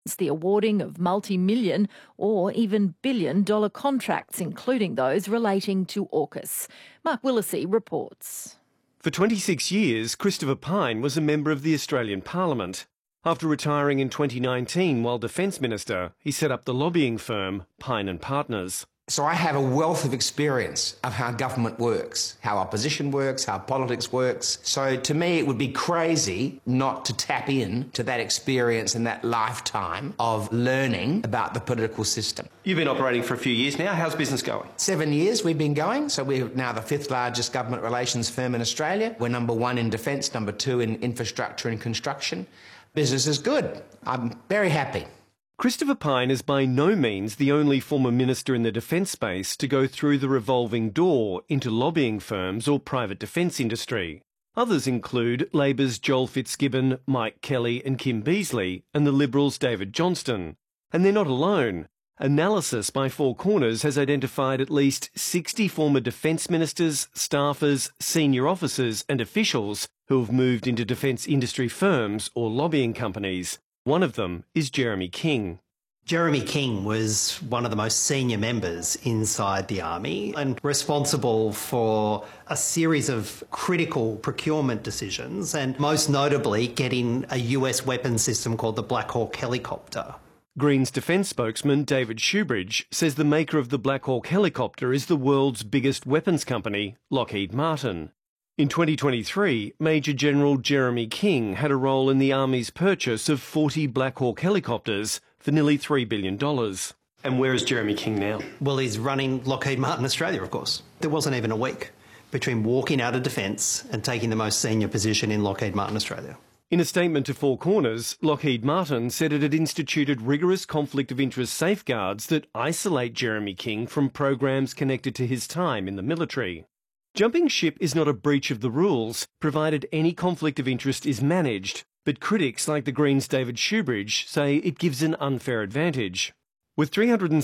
the awarding of multi-million or even billion-dollar contracts, including those relating to AUKUS. Mark Willesee reports. For 26 years, Christopher Pyne was a member of the Australian Parliament. After retiring in 2019 while Defence Minister, he set up the lobbying firm Pyne and Partners. So I have a wealth of experience of how government works, how opposition works, how politics works. So to me, it would be crazy not to tap in to that experience and that lifetime of learning about the political system. You've been operating for a few years now. How's business going? 7 years we've been going. So we're now the 5th largest government relations firm in Australia. We're number 1 in defence, number 2 in infrastructure and construction. Business is good. I'm very happy. Christopher Pyne is by no means the only former minister in the defence space to go through the revolving door into lobbying firms or private defence industry. Others include Labor's Joel Fitzgibbon, Mike Kelly and Kim Beazley, and the Liberals' David Johnston. And they're not alone. Analysis by Four Corners has identified at least 60 former defence ministers, staffers, senior officers and officials who have moved into defence industry firms or lobbying companies. One of them is Jeremy King. Jeremy King was one of the most senior members inside the Army and responsible for a series of critical procurement decisions and most notably getting a US weapons system called the Black Hawk helicopter. Greens defence spokesman David Shoebridge says the maker of the Black Hawk helicopter is the world's biggest weapons company, Lockheed Martin. In 2023, Major General Jeremy King had a role in the Army's purchase of 40 Black Hawk helicopters for nearly $3 billion. And where is Jeremy King now? Well, he's running Lockheed Martin Australia, of course. There wasn't even a week between walking out of defence and taking the most senior position in Lockheed Martin Australia. In a statement to Four Corners, Lockheed Martin said it had instituted rigorous conflict of interest safeguards that isolate Jeremy King from programs connected to his time in the military. Jumping ship is not a breach of the rules, provided any conflict of interest is managed, but critics like the Greens' David Shoebridge say it gives an unfair advantage. With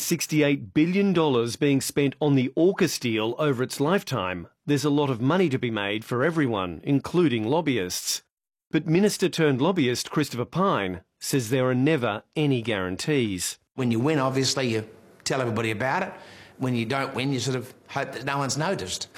$368 billion being spent on the AUKUS deal over its lifetime, there's a lot of money to be made for everyone, including lobbyists. But Minister-turned-lobbyist Christopher Pyne says there are never any guarantees. When you win, obviously, you tell everybody about it. When you don't win, you sort of hope that no one's noticed.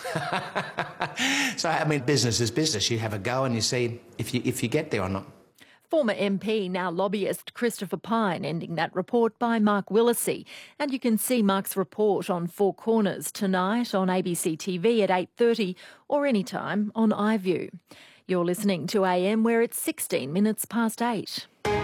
So, I mean, business is business. You have a go and you see if you get there or not. Former MP, now lobbyist Christopher Pyne, ending that report by Mark Willesee. And you can see Mark's report on Four Corners tonight on ABC TV at 8:30 or anytime on iView. You're listening to AM where it's 16 minutes past 8.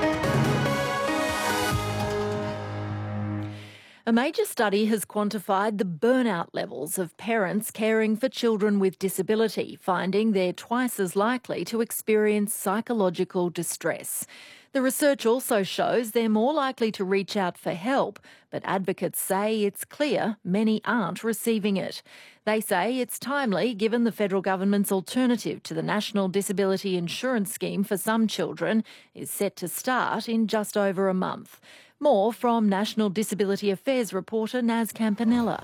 A major study has quantified the burnout levels of parents caring for children with disability, finding they're twice as likely to experience psychological distress. The research also shows they're more likely to reach out for help, but advocates say it's clear many aren't receiving it. They say it's timely given the federal government's alternative to the National Disability Insurance Scheme for some children is set to start in just over a month. More from National Disability Affairs reporter Naz Campanella.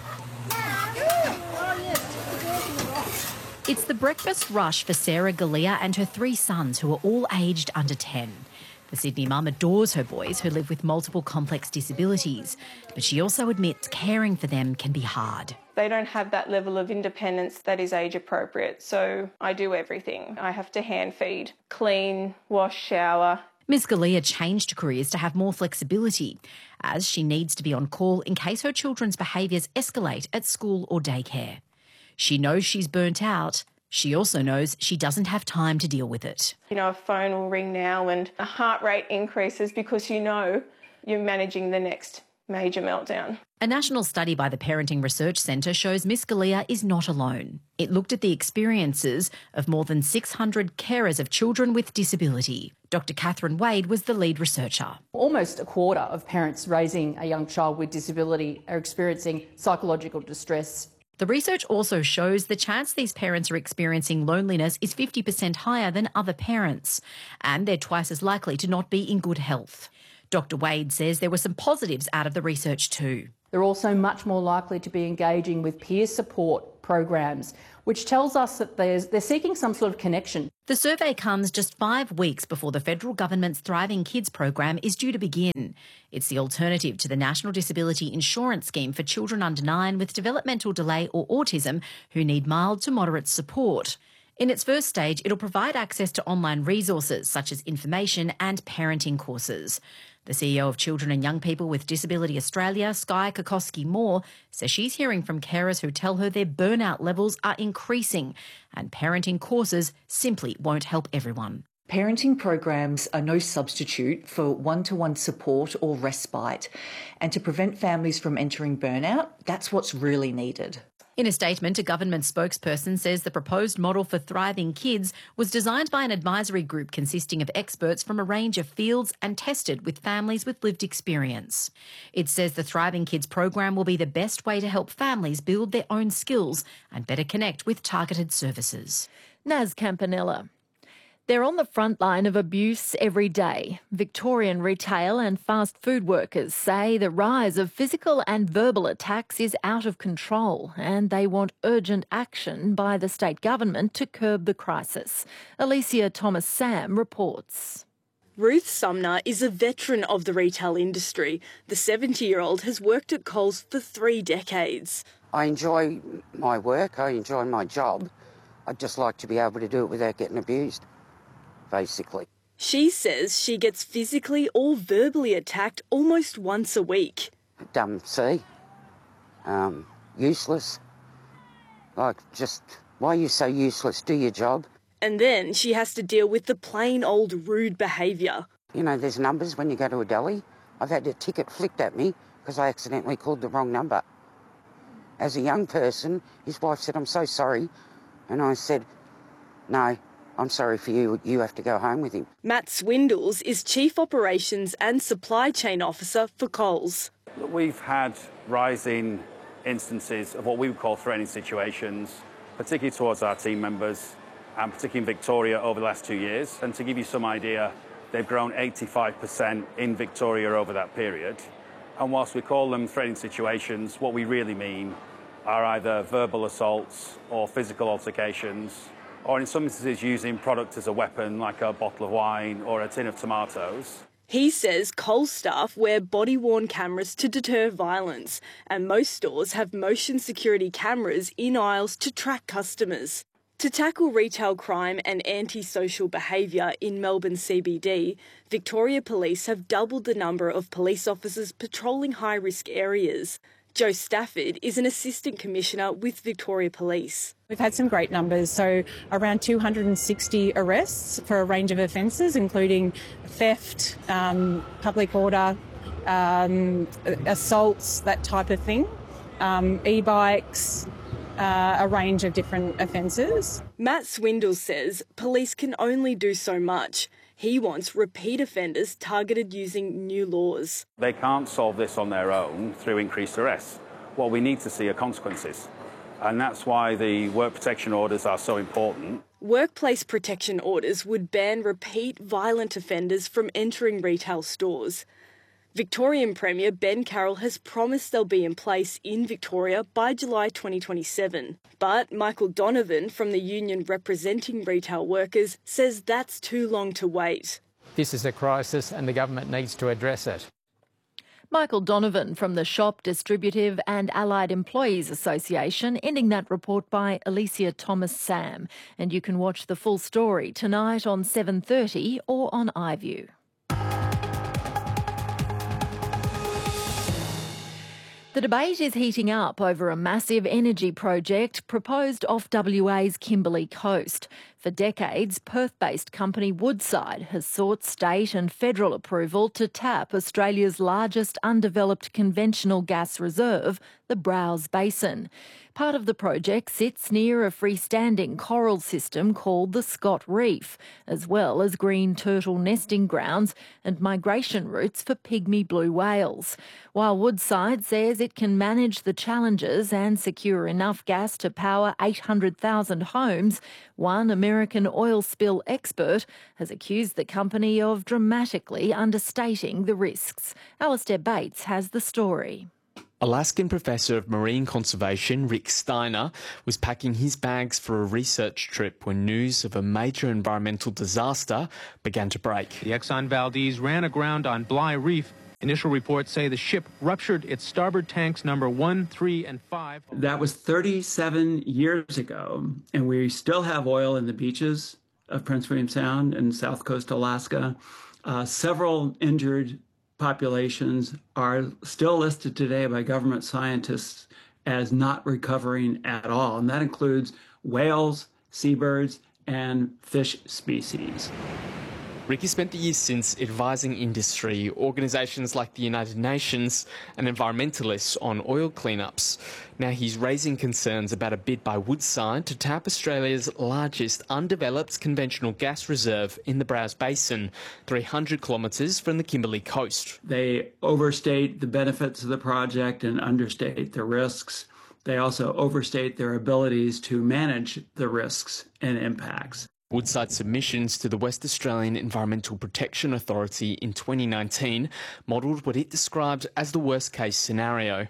It's the breakfast rush for Sarah Galea and her 3 sons who are all aged under 10. The Sydney mum adores her boys who live with multiple complex disabilities, but she also admits caring for them can be hard. They don't have that level of independence that is age appropriate, so I do everything. I have to hand feed, clean, wash, shower. Ms Galea changed careers to have more flexibility, as she needs to be on call in case her children's behaviours escalate at school or daycare. She knows she's burnt out. She also knows she doesn't have time to deal with it. You know, a phone will ring now and a heart rate increases because you know you're managing the next major meltdown. A national study by the Parenting Research Centre shows Miss Galea is not alone. It looked at the experiences of more than 600 carers of children with disability. Dr Catherine Wade was the lead researcher. Almost a quarter of parents raising a young child with disability are experiencing psychological distress. The research also shows the chance these parents are experiencing loneliness is 50% higher than other parents, and they're twice as likely to not be in good health. Dr Wade says there were some positives out of the research too. They're also much more likely to be engaging with peer support programs, which tells us that they're seeking some sort of connection. The survey comes just 5 weeks before the federal government's Thriving Kids program is due to begin. It's the alternative to the National Disability Insurance Scheme for children under 9 with developmental delay or autism who need mild to moderate support. In its first stage, it'll provide access to online resources such as information and parenting courses. The CEO of Children and Young People with Disability Australia, Skye Kokoski-Moore, says she's hearing from carers who tell her their burnout levels are increasing and parenting courses simply won't help everyone. Parenting programs are no substitute for one-to-one support or respite. And to prevent families from entering burnout, that's what's really needed. In a statement, a government spokesperson says the proposed model for Thriving Kids was designed by an advisory group consisting of experts from a range of fields and tested with families with lived experience. It says the Thriving Kids program will be the best way to help families build their own skills and better connect with targeted services. Naz Campanella. They're on the front line of abuse every day. Victorian retail and fast food workers say the rise of physical and verbal attacks is out of control and they want urgent action by the state government to curb the crisis. Alicia Thomas-Sam reports. Ruth Sumner is a veteran of the retail industry. The 70-year-old has worked at Coles for 3 decades. I enjoy my work, I enjoy my job. I'd just like to be able to do it without getting abused, basically. She says she gets physically or verbally attacked almost once a week. Dumb C. Useless. Like, just, why are you so useless? Do your job. And then she has to deal with the plain old rude behaviour. You know, there's numbers when you go to a deli. I've had a ticket flicked at me because I accidentally called the wrong number. As a young person, his wife said, "I'm so sorry." And I said, "No, I'm sorry for you. You have to go home with him." Matt Swindles is Chief Operations and Supply Chain Officer for Coles. We've had rising instances of what we would call threatening situations, particularly towards our team members, and particularly in Victoria over the last 2 years. And to give you some idea, they've grown 85% in Victoria over that period. And whilst we call them threatening situations, what we really mean are either verbal assaults or physical altercations, or in some instances using product as a weapon, like a bottle of wine or a tin of tomatoes. He says Coles staff wear body-worn cameras to deter violence, and most stores have motion security cameras in aisles to track customers. To tackle retail crime and antisocial behaviour in Melbourne CBD, Victoria Police have doubled the number of police officers patrolling high-risk areas. Jo Stafford is an Assistant Commissioner with Victoria Police. We've had some great numbers, so around 260 arrests for a range of offences, including theft, public order, assaults, that type of thing, e-bikes, a range of different offences. Matt Swindles says police can only do so much. He wants repeat offenders targeted using new laws. They can't solve this on their own through increased arrests. What we need to see are consequences. And that's why the work protection orders are so important. Workplace protection orders would ban repeat violent offenders from entering retail stores. Victorian Premier Ben Carroll has promised they'll be in place in Victoria by July 2027. But Michael Donovan from the union representing retail workers says that's too long to wait. This is a crisis and the government needs to address it. Michael Donovan from the Shop, Distributive and Allied Employees Association, ending that report by Alicia Thomas-Sam. And you can watch the full story tonight on 7:30 or on iView. The debate is heating up over a massive energy project proposed off WA's Kimberley coast. For decades, Perth-based company Woodside has sought state and federal approval to tap Australia's largest undeveloped conventional gas reserve, the Browse Basin. Part of the project sits near a freestanding coral system called the Scott Reef, as well as green turtle nesting grounds and migration routes for pygmy blue whales. While Woodside says it can manage the challenges and secure enough gas to power 800,000 homes, one American American oil spill expert, has accused the company of dramatically understating the risks. Alistair Bates has the story. Alaskan Professor of Marine Conservation Rick Steiner was packing his bags for a research trip when news of a major environmental disaster began to break. The Exxon Valdez ran aground on Bligh Reef. Initial reports say the ship ruptured its starboard tanks number 1, 3, and 5. That was 37 years ago, and we still have oil in the beaches of Prince William Sound and South Coast Alaska. Several injured populations are still listed today by government scientists as not recovering at all, and that includes whales, seabirds, and fish species. Ricky spent the years since advising industry, organisations like the United Nations and environmentalists on oil cleanups. Now he's raising concerns about a bid by Woodside to tap Australia's largest undeveloped conventional gas reserve in the Browse Basin, 300 kilometres from the Kimberley coast. They overstate the benefits of the project and understate the risks. They also overstate their abilities to manage the risks and impacts. Woodside's submissions to the West Australian Environmental Protection Authority in 2019 modelled what it described as the worst-case scenario.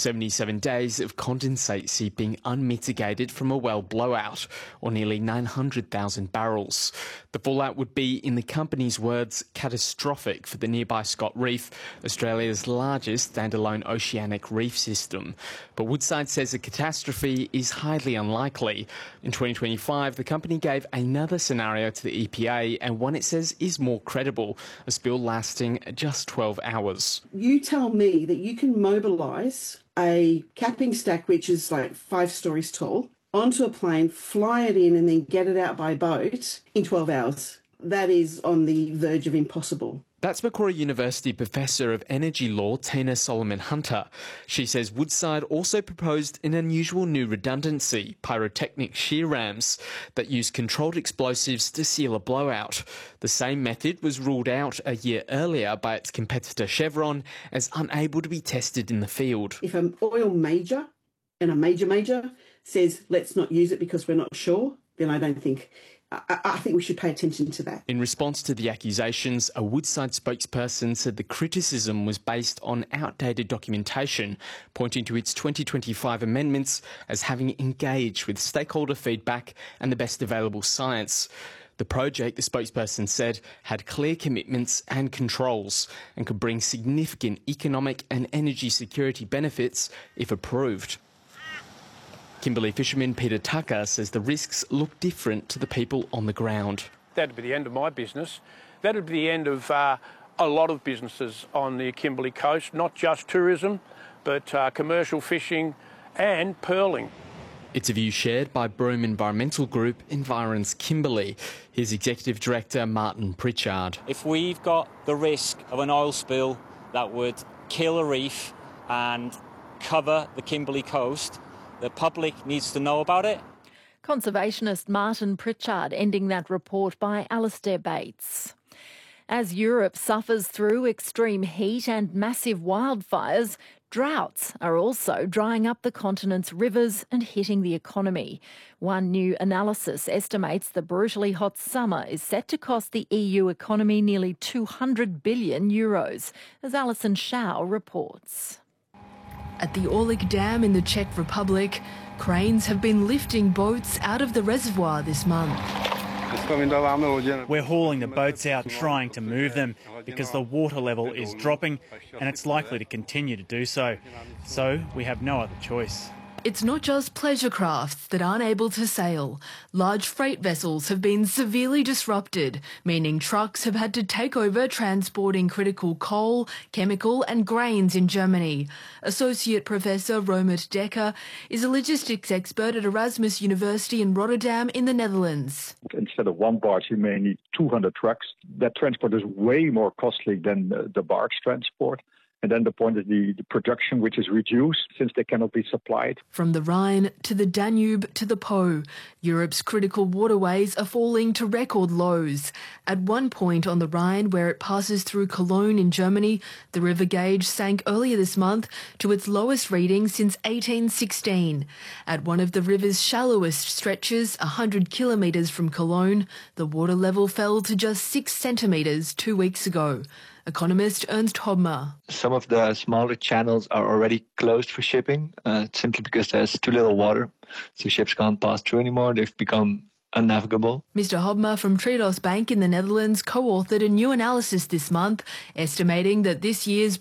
77 days of condensate seeping unmitigated from a well blowout, or nearly 900,000 barrels. The fallout would be, in the company's words, catastrophic for the nearby Scott Reef, Australia's largest standalone oceanic reef system. But Woodside says a catastrophe is highly unlikely. In 2025, the company gave another scenario to the EPA, and one it says is more credible, a spill lasting just 12 hours. You tell me that you can mobilise a capping stack which is like 5 stories tall onto a plane, fly it in and then get it out by boat in 12 hours. That is on the verge of impossible. That's Macquarie University Professor of Energy Law Tina Solomon-Hunter. She says Woodside also proposed an unusual new redundancy, pyrotechnic shear rams, that use controlled explosives to seal a blowout. The same method was ruled out a year earlier by its competitor Chevron as unable to be tested in the field. If an oil major and a major says let's not use it because we're not sure, then I think we should pay attention to that. In response to the accusations, a Woodside spokesperson said the criticism was based on outdated documentation, pointing to its 2025 amendments as having engaged with stakeholder feedback and the best available science. The project, the spokesperson said, had clear commitments and controls and could bring significant economic and energy security benefits if approved. Kimberley fisherman Peter Tucker says the risks look different to the people on the ground. That'd be the end of my business. That'd be the end of a lot of businesses on the Kimberley coast, not just tourism, but commercial fishing and pearling. It's a view shared by Broome Environmental Group Environs Kimberley. Here's Executive Director Martin Pritchard. If we've got the risk of an oil spill that would kill a reef and cover the Kimberley coast, the public needs to know about it. Conservationist Martin Pritchard ending that report by Alistair Bates. As Europe suffers through extreme heat and massive wildfires, droughts are also drying up the continent's rivers and hitting the economy. One new analysis estimates the brutally hot summer is set to cost the EU economy nearly €200 billion, as Alison Shao reports. At the Orlik Dam in the Czech Republic, cranes have been lifting boats out of the reservoir this month. We're hauling the boats out trying to move them because the water level is dropping and it's likely to continue to do so. So we have no other choice. It's not just pleasure crafts that aren't able to sail. Large freight vessels have been severely disrupted, meaning trucks have had to take over transporting critical coal, chemical and grains in Germany. Associate Professor Romert Dekker is a logistics expert at Erasmus University in Rotterdam in the Netherlands. Instead of one barge, you may need 200 trucks. That transport is way more costly than the barge transport. And then the point is the production, which is reduced since they cannot be supplied. From the Rhine to the Danube to the Po, Europe's critical waterways are falling to record lows. At one point on the Rhine, where it passes through Cologne in Germany, the river gauge sank earlier this month to its lowest reading since 1816. At one of the river's shallowest stretches, 100 kilometres from Cologne, the water level fell to just 6 centimetres 2 weeks ago. Economist Ernst Hobmer. Some of the smaller channels are already closed for shipping, simply because there's too little water, so ships can't pass through anymore. They've become unnavigable. Mr. Hobmer from Triodos Bank in the Netherlands co-authored a new analysis this month, estimating that this year's